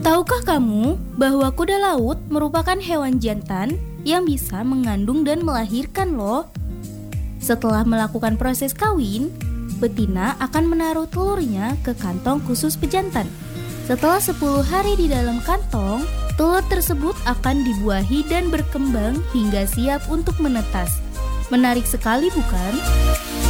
Tahukah kamu bahwa kuda laut merupakan hewan jantan yang bisa mengandung dan melahirkan loh? Setelah melakukan proses kawin, betina akan menaruh telurnya ke kantong khusus pejantan. Setelah 10 hari di dalam kantong, telur tersebut akan dibuahi dan berkembang hingga siap untuk menetas. Menarik sekali bukan?